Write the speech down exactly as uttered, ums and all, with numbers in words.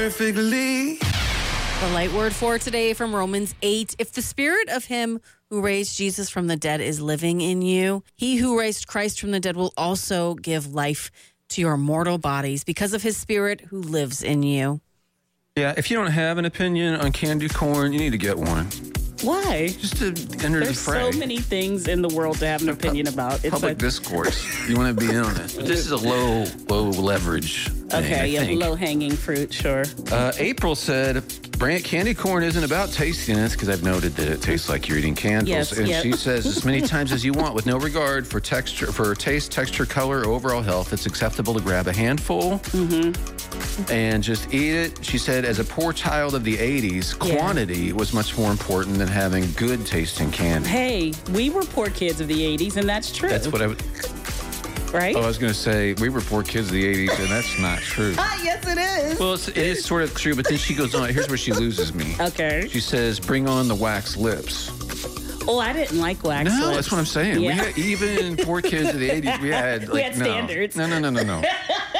Perfectly. The light word for today from Romans eight. If the spirit of him who raised Jesus from the dead is living in you, he who raised Christ from the dead will also give life to your mortal bodies because of his spirit who lives in you. Yeah, if you don't have an opinion on candy corn, you need to get one. Why? Just to enter There's the fray. so many things in the world to have an opinion about. It's Public like, discourse. You want to be in on it. But this is a low, low leverage thing, okay, I yeah, think. low-hanging fruit, sure. Uh, April said, Brand candy corn isn't about tastiness, because I've noted that it tastes like you're eating candles. Yes, and yep. she says, as many times as you want, with no regard for texture, for taste, texture, color, or overall health, it's acceptable to grab a handful Mm-hmm. and just eat it. She said, as a poor child of the eighties, Yeah. quantity was much more important than having good tasting candy. Hey, we were poor kids of the eighties, and that's true. That's what I would... Right? Oh, I was going to say, we were poor kids of the eighties, and that's not true. Ah, yes, it is. Well, it's, it is sort of true, but then she goes on. Here's where she loses me. Okay. She says, bring on the wax lips. Oh, I didn't like wax No, lips. that's what I'm saying. Yeah. We had, even poor kids of the eighties, we had like We had no. standards. No, no, no, no, no.